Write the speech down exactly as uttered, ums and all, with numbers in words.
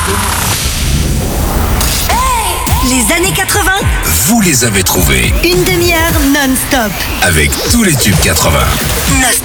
Les années quatre-vingts, vous les avez trouvés. une demi-heure non-stop. Avec tous les tubes quatre-vingts. Nostalgie.